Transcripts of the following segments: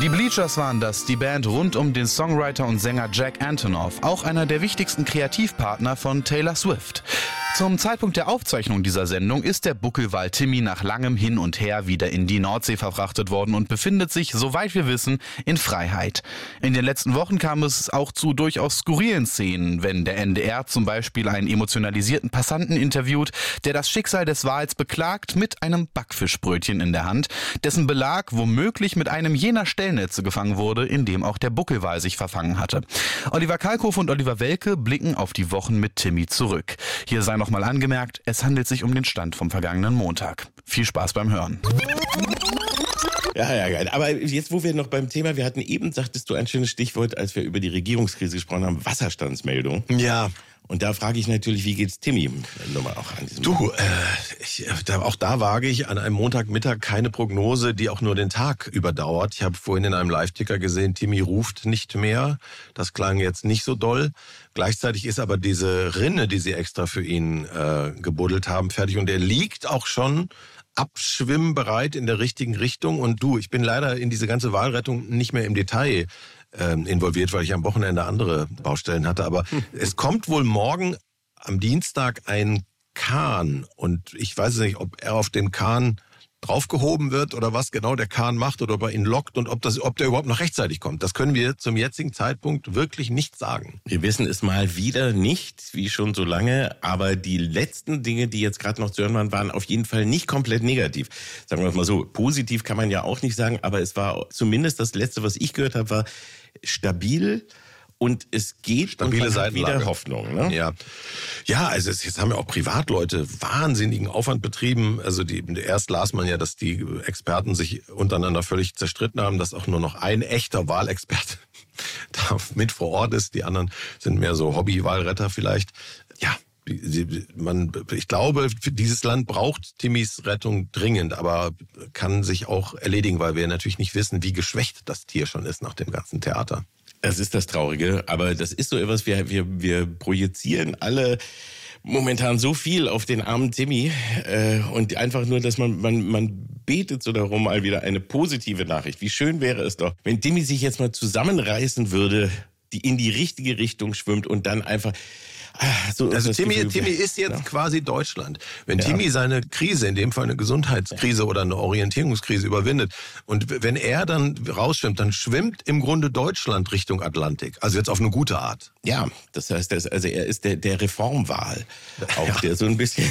Die Bleachers waren das, die Band rund um den Songwriter und Sänger Jack Antonoff, auch einer der wichtigsten Kreativpartner von Taylor Swift. Zum Zeitpunkt der Aufzeichnung dieser Sendung ist der Buckelwal Timmy nach langem Hin und Her wieder in die Nordsee verfrachtet worden und befindet sich, soweit wir wissen, in Freiheit. In den letzten Wochen kam es auch zu durchaus skurrilen Szenen, wenn der NDR zum Beispiel einen emotionalisierten Passanten interviewt, der das Schicksal des Wals beklagt mit einem Backfischbrötchen in der Hand, dessen Belag womöglich mit einem jener Stellnetze gefangen wurde, in dem auch der Buckelwal sich verfangen hatte. Oliver Kalkofe und Oliver Welke blicken auf die Wochen mit Timmy zurück. Hier sei nochmal angemerkt, es handelt sich um den Stand vom vergangenen Montag. Viel Spaß beim Hören. Ja, geil. Aber jetzt, wo wir noch beim Thema, wir hatten eben, sagtest du ein schönes Stichwort, als wir über die Regierungskrise gesprochen haben, Wasserstandsmeldung. Ja. Und da frage ich natürlich, wie geht's Timmy? Nochmal auch an diesem auch da wage ich an einem Montagmittag keine Prognose, die auch nur den Tag überdauert. Ich habe vorhin in einem Live-Ticker gesehen, Timmy ruft nicht mehr. Das klang jetzt nicht so doll. Gleichzeitig ist aber diese Rinne, die sie extra für ihn gebuddelt haben, fertig. Und er liegt auch schon abschwimmbereit in der richtigen Richtung. Und ich bin leider in diese ganze Wahlrettung nicht mehr im Detail involviert, weil ich am Wochenende andere Baustellen hatte. Aber es kommt wohl morgen am Dienstag ein Kahn. Und ich weiß nicht, ob er auf den Kahn draufgehoben wird oder was genau der Kahn macht oder ob er ihn lockt und ob der überhaupt noch rechtzeitig kommt. Das können wir zum jetzigen Zeitpunkt wirklich nicht sagen. Wir wissen es mal wieder nicht, wie schon so lange, aber die letzten Dinge, die jetzt gerade noch zu hören waren auf jeden Fall nicht komplett negativ. Sagen wir es mal so, positiv kann man ja auch nicht sagen, aber es war zumindest das Letzte, was ich gehört habe, war stabil. Und es geht stabile und man hat wieder Hoffnung. Ne? Ja, also jetzt haben ja auch Privatleute wahnsinnigen Aufwand betrieben. Also erst las man ja, dass die Experten sich untereinander völlig zerstritten haben, dass auch nur noch ein echter Wahlexperte da mit vor Ort ist. Die anderen sind mehr so Hobby-Wahlretter vielleicht. Ja, ich glaube, dieses Land braucht Timmys Rettung dringend, aber kann sich auch erledigen, weil wir natürlich nicht wissen, wie geschwächt das Tier schon ist nach dem ganzen Theater. Das ist das Traurige, aber das ist so etwas, wir projizieren alle momentan so viel auf den armen Timmy und einfach nur, dass man betet so darum, mal wieder eine positive Nachricht. Wie schön wäre es doch, wenn Timmy sich jetzt mal zusammenreißen würde, die in die richtige Richtung schwimmt und dann einfach... Timmy ist jetzt quasi Deutschland. Wenn Timmy seine Krise, in dem Fall eine Gesundheitskrise oder eine Orientierungskrise überwindet und wenn er dann rausschwimmt, dann schwimmt im Grunde Deutschland Richtung Atlantik. Also jetzt auf eine gute Art. Ja, das heißt, er ist der Reformwal, auch der so ein bisschen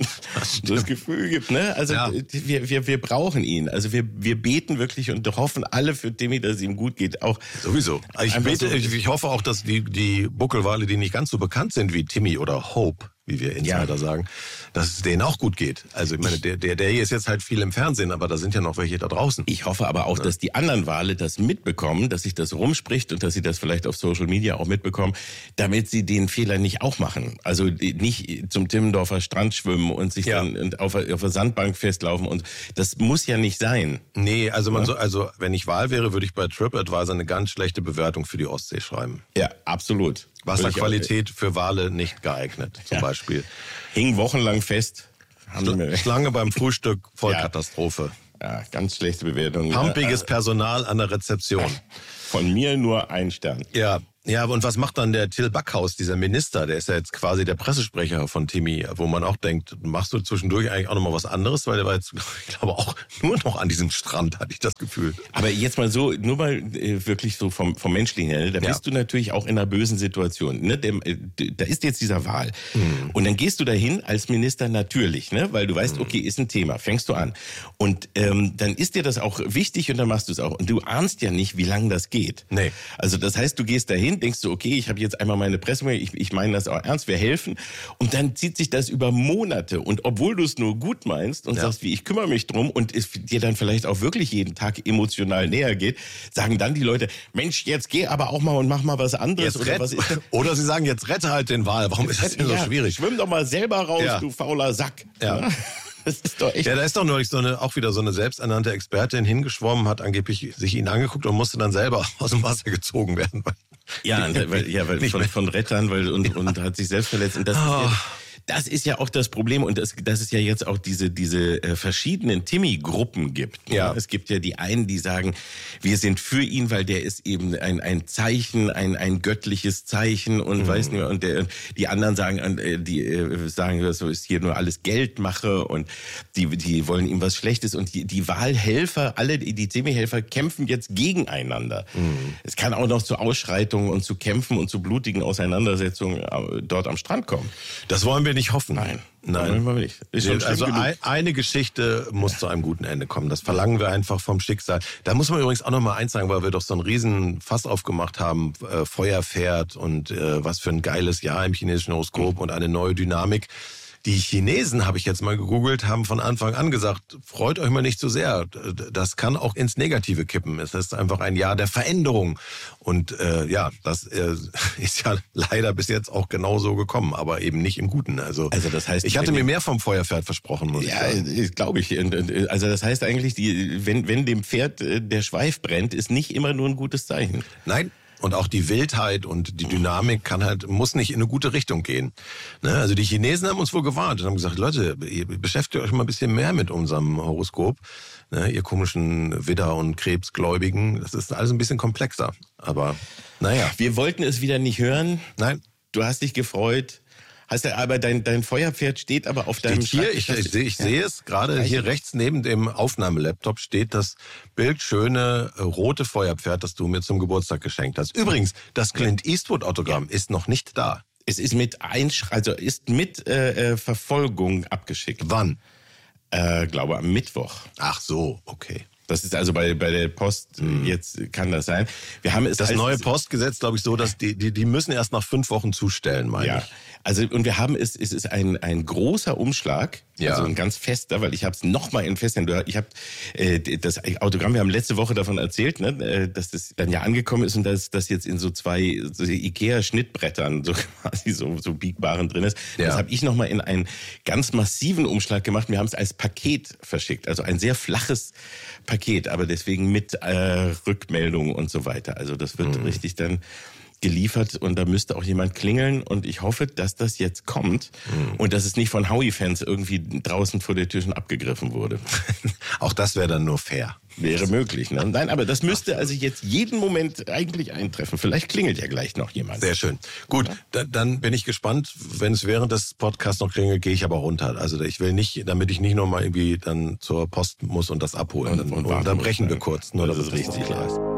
das Gefühl gibt, ne? Also wir brauchen ihn. Also wir beten wirklich und hoffen alle für Timmy, dass es ihm gut geht. Auch sowieso. Ich hoffe auch, dass die Buckelwale, die nicht ganz so bekannt sind wie Timmy oder Hope, wie wir Insider sagen, dass es denen auch gut geht. Also ich meine, der hier ist jetzt halt viel im Fernsehen, aber da sind ja noch welche da draußen. Ich hoffe aber auch, dass die anderen Wale das mitbekommen, dass sich das rumspricht und dass sie das vielleicht auf Social Media auch mitbekommen, damit sie den Fehler nicht auch machen. Also nicht zum Timmendorfer Strand schwimmen und sich dann auf der Sandbank festlaufen. Und das muss ja nicht sein. Nee, also wenn ich Wal wäre, würde ich bei TripAdvisor eine ganz schlechte Bewertung für die Ostsee schreiben. Ja, absolut. Wasserqualität für Wale nicht geeignet, zum Beispiel. Hing wochenlang fest. Schlange beim Frühstück, Vollkatastrophe. Ja, ganz schlechte Bewertung. Pumpiges Personal an der Rezeption. Von mir nur ein Stern. Ja, und was macht dann der Till Backhaus, dieser Minister? Der ist ja jetzt quasi der Pressesprecher von Timmy, wo man auch denkt, machst du zwischendurch eigentlich auch nochmal was anderes? Weil der war jetzt, ich glaube, auch nur noch an diesem Strand, hatte ich das Gefühl. Aber jetzt mal so, nur mal wirklich so vom Menschlichen her, da bist du natürlich auch in einer bösen Situation. Ne? Da ist jetzt dieser Wal. Und dann gehst du dahin als Minister natürlich, ne? Weil du weißt, okay, ist ein Thema, fängst du an. Und dann ist dir das auch wichtig und dann machst du es auch. Und du ahnst ja nicht, wie lange das geht. Nee. Also das heißt, du gehst dahin, denkst du, okay, ich habe jetzt einmal meine Pressemeldung, ich meine das auch ernst, wir helfen. Und dann zieht sich das über Monate. Und obwohl du es nur gut meinst und sagst, wie ich kümmere mich drum und es dir dann vielleicht auch wirklich jeden Tag emotional näher geht, sagen dann die Leute, Mensch, jetzt geh aber auch mal und mach mal was anderes. Oder sie sagen, jetzt rette halt den Wal. Warum ist das denn so schwierig? Schwimm doch mal selber raus, du fauler Sack. Ja. Das ist doch echt. Ja, da ist doch neulich auch wieder so eine selbsternannte Expertin hingeschwommen, hat angeblich sich ihn angeguckt und musste dann selber aus dem Wasser gezogen werden. Weil von Rettern und hat sich selbst verletzt. Und das ist Das ist ja auch das Problem und dass es ja jetzt auch diese verschiedenen Timmy-Gruppen gibt. Ja. Es gibt ja die einen, die sagen, wir sind für ihn, weil der ist eben ein Zeichen, ein göttliches Zeichen und weiß nicht, und die anderen sagen, das ist hier nur alles Geldmache und die wollen ihm was Schlechtes und die Wahlhelfer, alle die Timmy-Helfer kämpfen jetzt gegeneinander. Es kann auch noch zu Ausschreitungen und zu Kämpfen und zu blutigen Auseinandersetzungen dort am Strand kommen. Das wollen wir nicht hoffen. Nein. Nein. Wollen wir nicht. Ist schon Also schlimm genug. eine Geschichte muss zu einem guten Ende kommen. Das verlangen wir einfach vom Schicksal. Da muss man übrigens auch noch mal eins sagen, weil wir doch so einen riesen Fass aufgemacht haben. Feuerpferd und was für ein geiles Jahr im chinesischen Horoskop und eine neue Dynamik. Die Chinesen, habe ich jetzt mal gegoogelt, haben von Anfang an gesagt, freut euch mal nicht zu sehr. Das kann auch ins Negative kippen. Es ist einfach ein Jahr der Veränderung. Und das ist ja leider bis jetzt auch genauso gekommen, aber eben nicht im Guten. Also das heißt, ich hatte mir mehr vom Feuerpferd versprochen, muss ich sagen. Ja, glaube ich. Also das heißt eigentlich, wenn dem Pferd der Schweif brennt, ist nicht immer nur ein gutes Zeichen. Nein. Und auch die Wildheit und die Dynamik muss nicht in eine gute Richtung gehen. Ne? Also die Chinesen haben uns wohl gewarnt und haben gesagt, Leute, ihr beschäftigt euch mal ein bisschen mehr mit unserem Horoskop. Ne? Ihr komischen Widder- und Krebsgläubigen. Das ist alles ein bisschen komplexer. Aber naja. Wir wollten es wieder nicht hören. Nein. Du hast dich gefreut. Aber dein Feuerpferd steht aber auf deinem Schreibtisch. Ich sehe es gerade hier rechts neben dem Aufnahmelaptop steht das bildschöne rote Feuerpferd, das du mir zum Geburtstag geschenkt hast. Übrigens, das Clint Eastwood-Autogramm ist noch nicht da. Es ist mit Verfolgung abgeschickt. Wann? Glaube am Mittwoch. Ach so, okay. Das ist also bei der Post, jetzt kann das sein. Wir haben es das neue Postgesetz, glaube ich, so, dass die müssen erst nach 5 Wochen zustellen, meine ich. Also und wir haben es ist ein großer Umschlag, also ein ganz fester, weil ich habe es nochmal in festen. Ich habe das Autogramm, wir haben letzte Woche davon erzählt, ne, dass das dann ja angekommen ist und dass das jetzt in so 2 so Ikea-Schnittbrettern so quasi so biegbaren drin ist. Ja. Das habe ich nochmal in einen ganz massiven Umschlag gemacht. Wir haben es als Paket verschickt, also ein sehr flaches Paket, aber deswegen mit Rückmeldung und so weiter. Also das wird richtig dann geliefert und da müsste auch jemand klingeln und ich hoffe, dass das jetzt kommt und dass es nicht von Howie-Fans irgendwie draußen vor der Tür schon abgegriffen wurde. Auch das wäre dann nur fair. Wäre möglich, ne? Nein, aber das müsste also jetzt jeden Moment eigentlich eintreffen. Vielleicht klingelt ja gleich noch jemand. Sehr schön. Gut, dann bin ich gespannt. Wenn es während des Podcasts noch klingelt, gehe ich aber runter. Also ich will nicht, damit ich nicht nochmal irgendwie dann zur Post muss und das abholen. Und dann brechen wir kurz, nur dass es richtig klar ist.